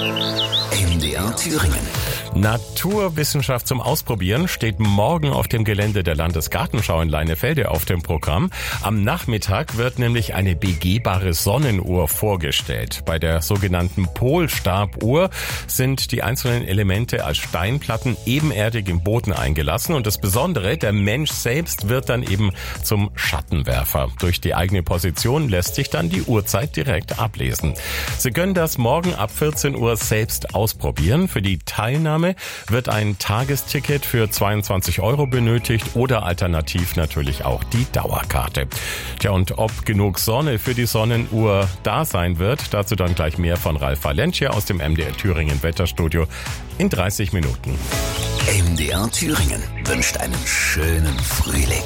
MDR Thüringen. Naturwissenschaft zum Ausprobieren steht morgen auf dem Gelände der Landesgartenschau in Leinefelde auf dem Programm. Am Nachmittag wird nämlich eine begehbare Sonnenuhr vorgestellt. Bei der sogenannten Polstabuhr sind die einzelnen Elemente als Steinplatten ebenerdig im Boden eingelassen. Und das Besondere, der Mensch selbst wird dann eben zum Schattenwerfer. Durch die eigene Position lässt sich dann die Uhrzeit direkt ablesen. Sie können das morgen ab 14 Uhr selbst ausprobieren. Für die Teilnahme wird ein Tagesticket für 22 € benötigt oder alternativ natürlich auch die Dauerkarte. Tja, und ob genug Sonne für die Sonnenuhr da sein wird, dazu dann gleich mehr von Ralf Valentje aus dem MDR Thüringen Wetterstudio in 30 Minuten. MDR Thüringen wünscht einen schönen Frühling.